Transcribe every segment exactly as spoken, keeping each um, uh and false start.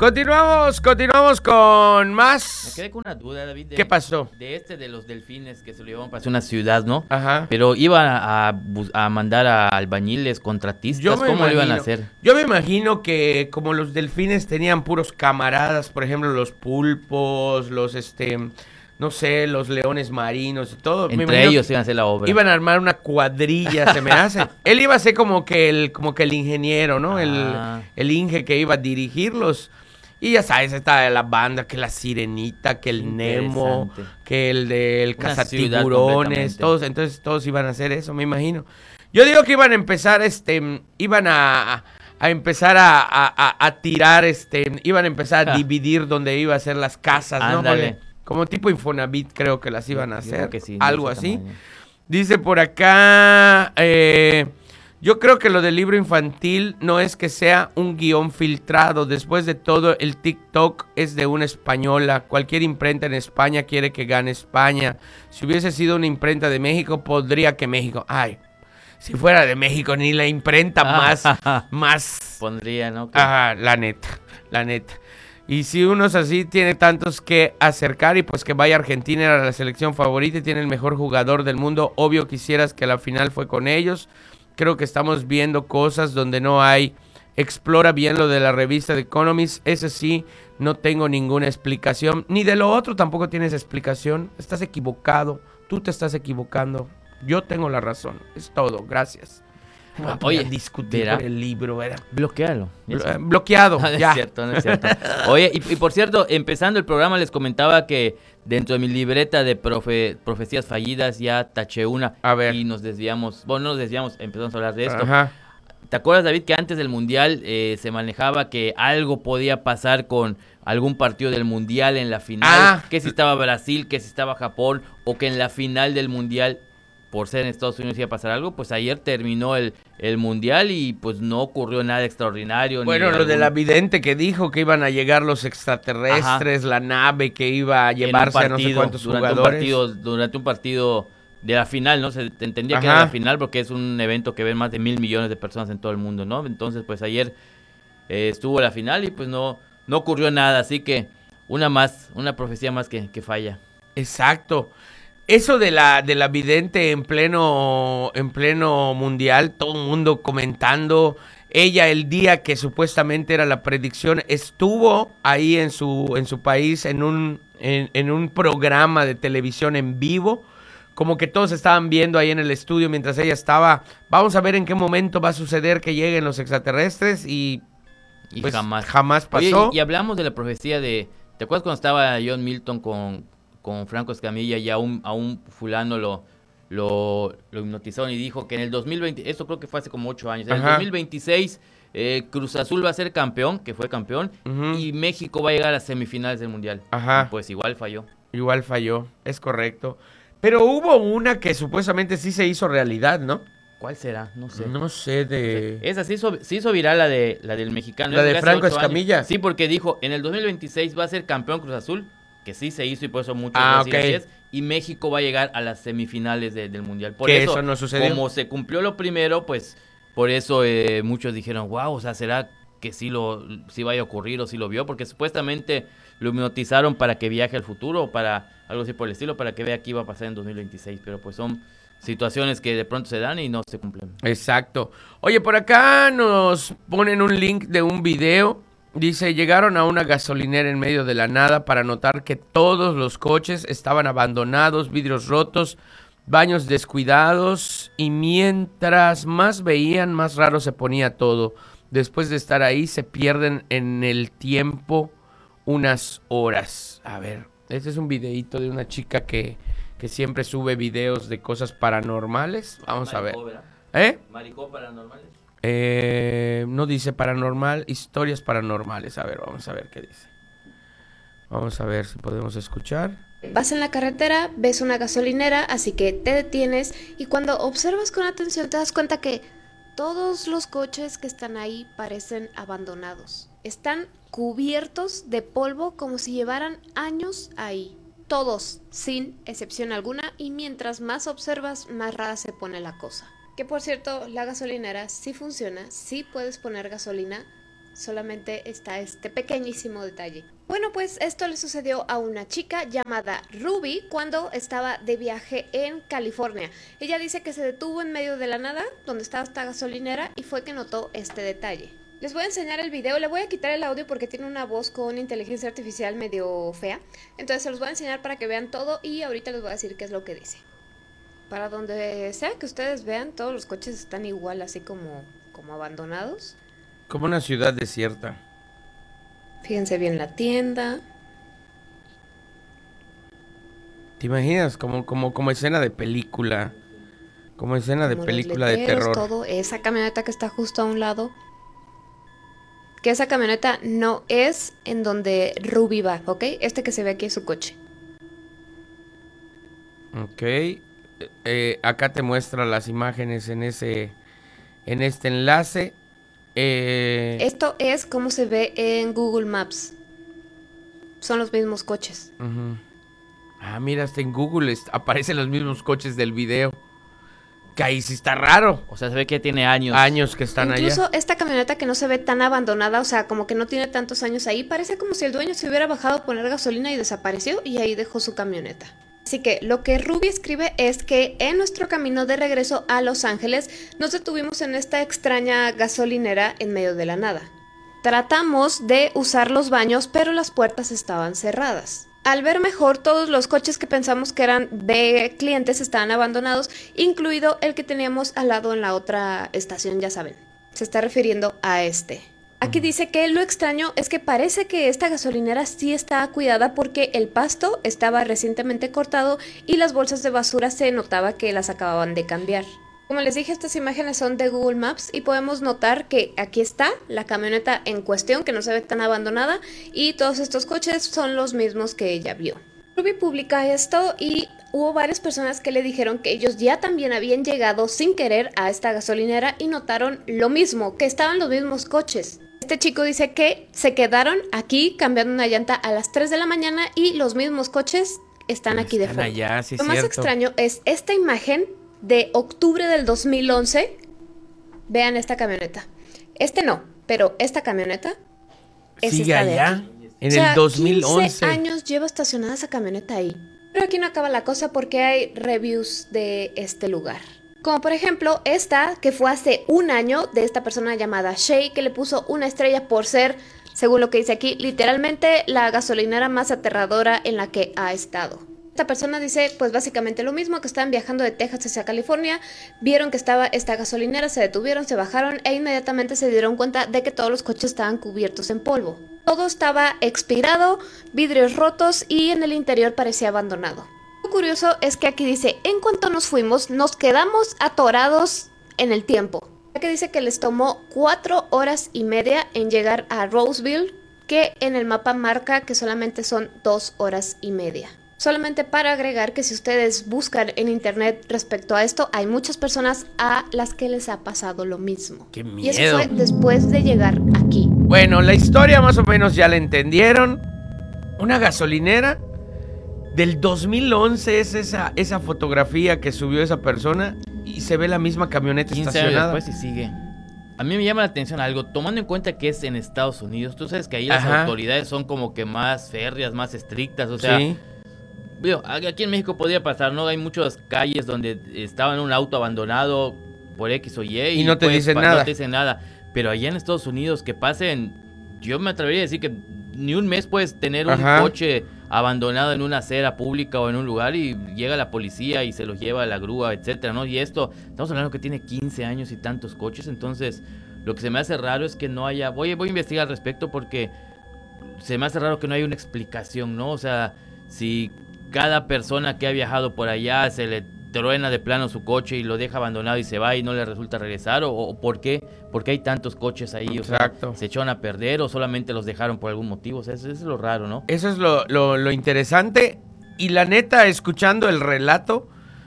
Continuamos, continuamos con más. Me quedé con una duda, David. De, ¿Qué pasó? De este de los delfines que se lo llevaban para una ciudad, ¿no? Ajá. Pero iban a, a, a mandar a albañiles, contratistas. Yo me ¿Cómo lo iban a imagino- hacer? Yo me imagino que como los delfines tenían puros camaradas, por ejemplo, los pulpos, los este, no sé, los leones marinos y todo. me Entre imagino ellos que iban a hacer la obra. iban a armar una cuadrilla, se me hace. Él iba a ser como que el, como que el ingeniero, ¿no? Ah. El, el Inge que iba a dirigirlos. Y ya sabes, está la banda, que la Sirenita, que el Nemo, Interesante. que el del Una ciudad Cazatiburones, completamente. todos, entonces todos iban a hacer eso, me imagino. Yo digo que iban a empezar, este, iban a, a empezar a, a- a- a tirar, este, iban a empezar a Ja. dividir donde iba a ser las casas, ¿no? Ándale. Porque como tipo Infonavit creo que las iban a Yo hacer, creo que sí, de algo ese así. tamaño. Dice por acá, eh, yo creo que lo del libro infantil no es que sea un guión filtrado. Después de todo, el TikTok es de una española. Cualquier imprenta en España quiere que gane España. Si hubiese sido una imprenta de México, podría que México... Ay, si fuera de México, ni la imprenta más... más... Pondría, ¿no? Que- Ajá, la neta, la neta. Y si uno es así, tiene tantos que acercar y pues que vaya a Argentina, era la selección favorita y tiene el mejor jugador del mundo. Obvio quisieras que la final fue con ellos. Creo que estamos viendo cosas donde no hay. Explora bien lo de la revista de Economist. Ese sí, no tengo ninguna explicación. Ni de lo otro tampoco tienes explicación. Estás equivocado. Tú te estás equivocando. Yo tengo la razón. Es todo. Gracias. Me voy a poner Oye, a discutir verá. por el libro, ¿verdad? Bloquealo. Blo- eh, bloqueado, No, no ya. es cierto, no es cierto. Oye, y, y por cierto, empezando el programa les comentaba que dentro de mi libreta de profe- profecías fallidas ya taché una. A ver. Y nos desviamos, bueno, no nos desviamos, empezamos a hablar de esto. Ajá. ¿Te acuerdas, David, que antes del Mundial eh, se manejaba que algo podía pasar con algún partido del Mundial en la final? Ah. Que si estaba Brasil, que si estaba Japón, o que en la final del Mundial, por ser en Estados Unidos, iba a pasar algo. Pues ayer terminó el, el Mundial y pues no ocurrió nada extraordinario. Bueno, ni lo de la algún- vidente que dijo que iban a llegar los extraterrestres, la nave que iba a en un llevarse a no sé partido, cuántos durante Un jugadores. partido, durante un partido de la final, ¿no? Se te entendía que Ajá. era la final porque es un evento que ven más de mil millones de personas en todo el mundo, ¿no? Entonces, pues ayer eh, estuvo la final y pues no, no ocurrió nada, así que una más, una profecía más que, que falla. Exacto. Eso de la, de la vidente en pleno, en pleno mundial, todo el mundo comentando. Ella el día que supuestamente era la predicción estuvo ahí en su, en su país en un, en, en un programa de televisión en vivo. Como que todos estaban viendo ahí en el estudio mientras ella estaba. Vamos a ver en qué momento va a suceder que lleguen los extraterrestres y Y pues, jamás. jamás Oye, pasó. y, y hablamos de la profecía de... ¿Te acuerdas cuando estaba John Milton con, con Franco Escamilla y a un, a un fulano lo, lo, lo hipnotizaron y dijo que en el dos mil veinte, esto creo que fue hace como ocho años, en Ajá. el dos mil veintiséis eh, Cruz Azul va a ser campeón, que fue campeón, Ujú. y México va a llegar a las semifinales del Mundial? Ajá. Y pues igual falló. Igual falló, es correcto. Pero hubo una que supuestamente sí se hizo realidad, ¿no? ¿Cuál será? No sé. No sé de... Esa se hizo, se hizo viral la de la del mexicano. La eso de fue hace Franco ocho años. Escamilla. Sí, porque dijo, en el dos mil veintiséis va a ser campeón Cruz Azul, que sí se hizo y por eso muchos Ah, decían ok. así es, y México va a llegar a las semifinales de- del Mundial. Por Que eso, eso no sucedió. como se cumplió lo primero, pues por eso eh, muchos dijeron, wow, o sea, ¿será que sí, lo, sí vaya a ocurrir o sí lo vio? Porque supuestamente lo hipnotizaron para que viaje al futuro o para algo así por el estilo, para que vea qué iba a pasar en dos mil veintiséis, pero pues son situaciones que de pronto se dan y no se cumplen. Exacto. Oye, por acá nos ponen un link de un video. Dice, llegaron a una gasolinera en medio de la nada para notar que todos los coches estaban abandonados, vidrios rotos, baños descuidados. Y mientras más veían, más raro se ponía todo. Después de estar ahí, se pierden en el tiempo unas horas. A ver, este es un videíto de una chica que, que siempre sube videos de cosas paranormales. Vamos a ver. ¿Eh? Maricó paranormales. Eh, no dice paranormal, historias paranormales. A ver, vamos a ver qué dice. Vamos a ver si podemos escuchar. Vas en la carretera, ves una gasolinera, así que te detienes y cuando observas con atención te das cuenta que todos los coches que están ahí parecen abandonados. Están cubiertos de polvo como si llevaran años ahí. Todos, sin excepción alguna, y mientras más observas, más rara se pone la cosa. Que por cierto, la gasolinera sí funciona, sí puedes poner gasolina, Solamente está este pequeñísimo detalle. Bueno, pues esto le sucedió a una chica llamada Ruby cuando estaba de viaje en California. Ella dice que se detuvo en medio de la nada, donde estaba esta gasolinera, y fue que notó este detalle. Les voy a enseñar el video, le voy a quitar el audio porque tiene una voz con inteligencia artificial medio fea. Entonces se los voy a enseñar para que vean todo y ahorita les voy a decir qué es lo que dice. Para donde sea que ustedes vean, todos los coches están igual, así como, como abandonados. Como una ciudad desierta. Fíjense bien la tienda. ¿Te imaginas? Como, como, como escena de película. Como escena de Como los película de letreros, terror. todo. Esa camioneta que está justo a un lado. Que esa camioneta no es en donde Ruby va, ¿ok? Este que se ve aquí es su coche. Ok. Eh, acá te muestra las imágenes en ese, en este enlace. Eh, Esto es como se ve en Google Maps. Son los mismos coches. uh-huh. Ah, mira, hasta en Google est- aparecen los mismos coches del video. Que ahí sí está raro. O sea, se ve que tiene años. Años que están Incluso allá. esta camioneta que no se ve tan abandonada, o sea, como que no tiene tantos años ahí, parece como si el dueño se hubiera bajado a poner gasolina y desapareció y ahí dejó su camioneta. Así que lo que Ruby escribe es que en nuestro camino de regreso a Los Ángeles nos detuvimos en esta extraña gasolinera en medio de la nada. Tratamos de usar los baños, pero las puertas estaban cerradas. Al ver mejor, todos los coches que pensamos que eran de clientes estaban abandonados, incluido el que teníamos al lado en la otra estación, ya saben. Se está refiriendo a este. Aquí dice que lo extraño es que parece que esta gasolinera sí está cuidada porque el pasto estaba recientemente cortado y las bolsas de basura se notaba que las acababan de cambiar. Como les dije, estas imágenes son de Google Maps y podemos notar que aquí está la camioneta en cuestión, que no se ve tan abandonada, y todos estos coches son los mismos que ella vio. Ruby publica esto y hubo varias personas que le dijeron que ellos ya también habían llegado sin querer a esta gasolinera y notaron lo mismo, que estaban los mismos coches. Este chico dice que se quedaron aquí cambiando una llanta a las tres de la mañana y los mismos coches están aquí de Están fondo. allá, sí es Lo más cierto. extraño es esta imagen de octubre del dos mil once. Vean esta camioneta. Este no, pero esta camioneta es Sigue esta de allá. aquí. En O sea, el dos mil once. quince años lleva estacionada esa camioneta ahí. Pero aquí no acaba la cosa porque hay reviews de este lugar. Como por ejemplo esta que fue hace un año de esta persona llamada Shay, que le puso una estrella por ser, según lo que dice aquí, literalmente la gasolinera más aterradora en la que ha estado. Esta persona dice pues básicamente lo mismo, que estaban viajando de Texas hacia California, vieron que estaba esta gasolinera, se detuvieron, se bajaron e inmediatamente se dieron cuenta de que todos los coches estaban cubiertos en polvo. Todo estaba expirado, vidrios rotos y en el interior parecía abandonado. Lo curioso es que aquí dice, en cuanto nos fuimos, nos quedamos atorados en el tiempo. Aquí dice que les tomó cuatro horas y media en llegar a Roseville, que en el mapa marca que solamente son dos horas y media. Solamente para agregar que si ustedes buscan en internet respecto a esto, hay muchas personas a las que les ha pasado lo mismo. ¡Qué Y eso miedo! fue después de llegar aquí. Bueno, la historia más o menos ya la entendieron. Una gasolinera del dos mil once es esa, esa fotografía que subió esa persona y se ve la misma camioneta quince años estacionada. después y sigue. A mí me llama la atención algo, tomando en cuenta que es en Estados Unidos. Tú sabes que ahí las Ajá. autoridades son como que más férreas, más estrictas. O sea, Sí. digo, aquí en México podría pasar, ¿no? Hay muchas calles donde estaba en un auto abandonado por X o Y. Y no te pues, dicen pa- nada. No te dicen nada. Pero allá en Estados Unidos, que pasen, yo me atrevería a decir que ni un mes puedes tener un Ajá. coche abandonado en una acera pública o en un lugar y llega la policía y se los lleva a la grúa, etcétera, ¿no? Y esto, estamos hablando que tiene quince años y tantos coches, entonces lo que se me hace raro es que no haya, voy, voy a investigar al respecto porque se me hace raro que no haya una explicación, ¿no? O sea, si cada persona que ha viajado por allá se le truena de plano su coche y lo deja abandonado y se va y no le resulta regresar, o, o ¿por qué? ¿Por qué hay tantos coches ahí? O sea, Exacto. ¿se echaron a perder o solamente los dejaron por algún motivo? O sea, eso, eso es lo raro, ¿no? Eso es lo, lo, lo interesante. Y la neta, escuchando el relato,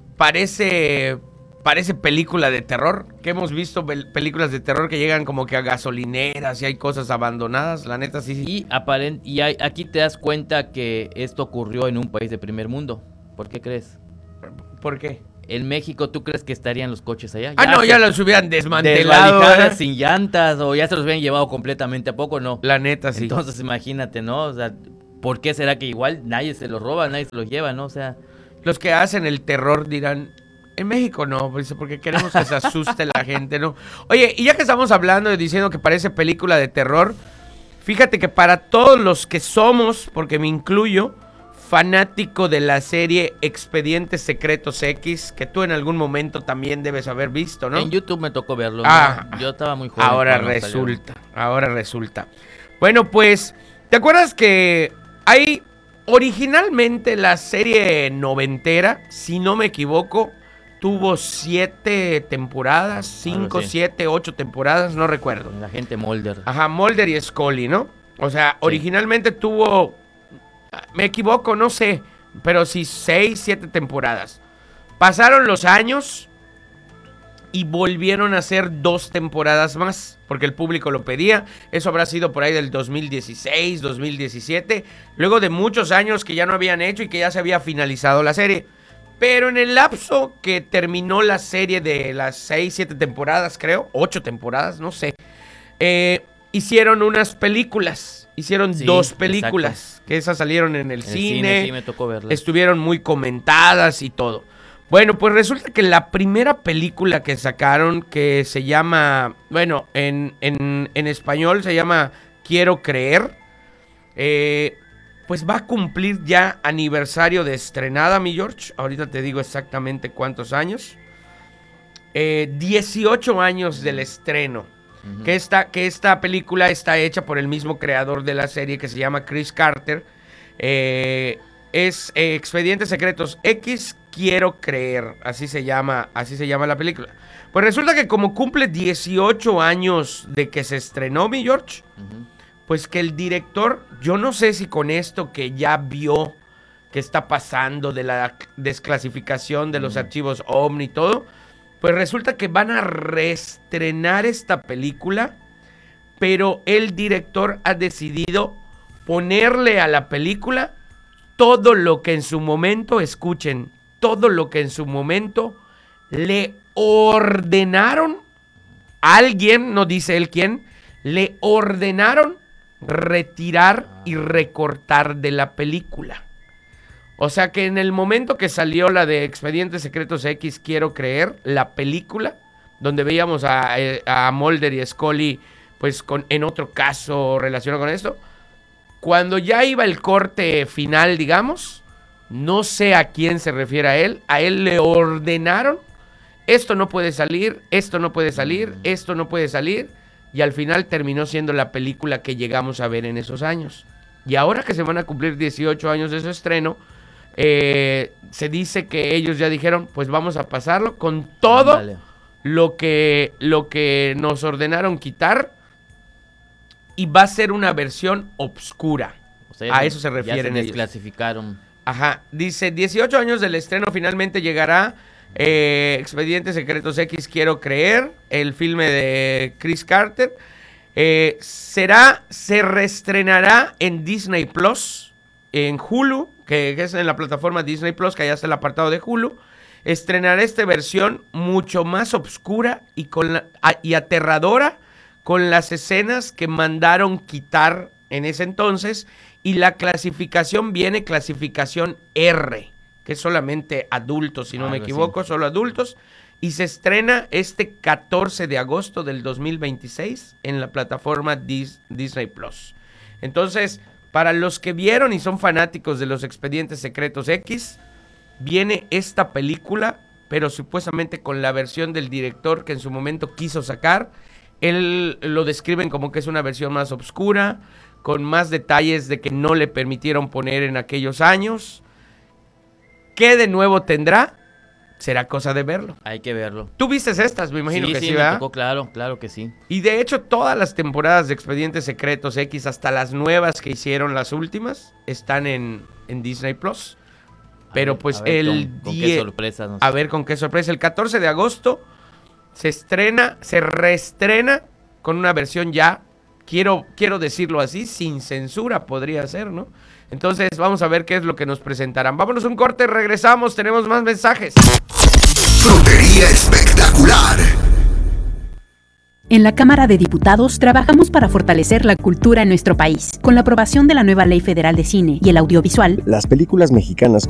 parece, parece película de terror. Que hemos visto pel- películas de terror que llegan como que a gasolineras y hay cosas abandonadas. La neta, sí, sí. Y, aparent y hay, aquí te das cuenta que esto ocurrió en un país de primer mundo. ¿Por qué crees? ¿Por qué? En México, ¿tú crees que estarían los coches allá? Ah, no, se- ya los hubieran desmantelado. desvalijadas, ¿eh? sin llantas, o ya se los habían llevado completamente, ¿a poco no? La neta, sí. Entonces, imagínate, ¿no? O sea, ¿por qué será que igual nadie se los roba, nadie se los lleva, ¿no? O sea, Los que hacen el terror dirán, en México no, pues, porque queremos que se asuste la gente, ¿no? Oye, y ya que estamos hablando y diciendo que parece película de terror, fíjate que para todos los que somos, porque me incluyo, fanático de la serie Expedientes Secretos X, que tú en algún momento también debes haber visto, ¿no? en YouTube me tocó verlo. Ah, ¿no? Yo estaba muy joven. Ahora cuando resulta, ahora resulta. Bueno, pues, ¿te acuerdas que hay originalmente la serie noventera, si no me equivoco, tuvo siete temporadas, cinco, así. siete, ocho temporadas, no recuerdo. salió. La gente Mulder. Ajá, Mulder y Scully, ¿no? O sea, originalmente tuvo, me equivoco, no sé, pero sí seis, siete temporadas. Pasaron los años y volvieron a hacer dos temporadas más, porque el público lo pedía. Eso habrá sido por ahí del dos mil dieciséis, dos mil diecisiete, luego de muchos años que ya no habían hecho y que ya se había finalizado la serie. Pero en el lapso que terminó la serie de las seis, siete temporadas, creo, ocho temporadas, no sé, eh, hicieron unas películas, hicieron Sí, dos películas, exacto. que esas salieron en el, En el cine, cine, sí me tocó verlas. estuvieron muy comentadas y todo. Bueno, pues resulta que la primera película que sacaron, que se llama, bueno, en, en, en español se llama Quiero Creer, eh, pues va a cumplir ya aniversario de estrenada, mi George. Ahorita te digo exactamente cuántos años. Eh, dieciocho años del estreno. Ujú. Que esta, que esta película está hecha por el mismo creador de la serie, que se llama Chris Carter. Eh, es eh, Expedientes Secretos X, Quiero Creer. Así se llama, así se llama la película. Pues resulta que como cumple dieciocho años de que se estrenó, mi George, Ujú. pues que el director, yo no sé si con esto que ya vio que está pasando de la desclasificación de los Mm. archivos Omni y todo, pues resulta que van a reestrenar esta película, pero el director ha decidido ponerle a la película todo lo que en su momento, escuchen, todo lo que en su momento le ordenaron, alguien, no dice él quién, le ordenaron retirar y recortar de la película. O sea que en el momento que salió la de Expedientes Secretos X, Quiero Creer, la película, donde veíamos a, a Mulder y Scully, pues con, en otro caso relacionado con esto, cuando ya iba el corte final, digamos, no sé a quién se refiere a él, a él le ordenaron, esto no puede salir, esto no puede salir, esto no puede salir, y al final terminó siendo la película que llegamos a ver en esos años. Y ahora que se van a cumplir dieciocho años de su estreno, eh, se dice que ellos ya dijeron, pues vamos a pasarlo con todo Ándale. lo que, lo que nos ordenaron quitar, y va a ser una versión obscura. O sea, A eso se refieren ya se ellos. desclasificaron. Ajá, dice, dieciocho años del estreno, finalmente llegará eh, Expedientes Secretos X, Quiero Creer, el filme de Chris Carter. Eh, será, se reestrenará en Disney Plus, en Hulu, que, que es en la plataforma Disney Plus, que allá está el apartado de Hulu. Estrenará esta versión mucho más oscura y, con la- a- y aterradora, con las escenas que mandaron quitar en ese entonces, y la clasificación viene clasificación R, que es solamente adultos, si no me Algo así. equivoco, solo adultos, y se estrena este catorce de agosto del dos mil veintiséis en la plataforma Dis- Disney Plus. Entonces, para los que vieron y son fanáticos de los Expedientes Secretos X, viene esta película, pero supuestamente con la versión del director que en su momento quiso sacar. Él lo describen como que es una versión más oscura, con más detalles de que no le permitieron poner en aquellos años. ¿Qué de nuevo tendrá? Será cosa de verlo. Hay que verlo. Tú viste estas, me imagino sí, que sí, sí, me ¿verdad? tocó, claro, claro que sí. Y de hecho, todas las temporadas de Expedientes Secretos X, hasta las nuevas que hicieron, las últimas, están en, en Disney Plus. A Pero ver- pues a ver el con, con qué die- sorpresas nos- A ver con qué sorpresa. El catorce de agosto se estrena, se reestrena con una versión ya, quiero, quiero decirlo así, sin censura podría ser, ¿no? Entonces vamos a ver qué es lo que nos presentarán. Vámonos a un corte, regresamos, tenemos más mensajes. Frutería Espectacular. En la Cámara de Diputados trabajamos para fortalecer la cultura en nuestro país. Con la aprobación de la nueva Ley Federal de Cine y el Audiovisual, las películas mexicanas